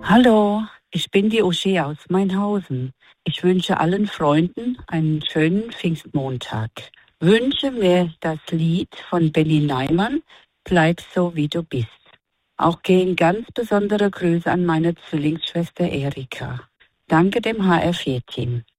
Hallo, ich bin die Uschi aus Mainhausen. Ich wünsche allen Freunden einen schönen Pfingstmontag. Wünsche mir das Lied von Benny Neimann, Bleib so wie du bist. Auch gehen ganz besondere Grüße an meine Zwillingsschwester Erika. Danke dem HR4-Team.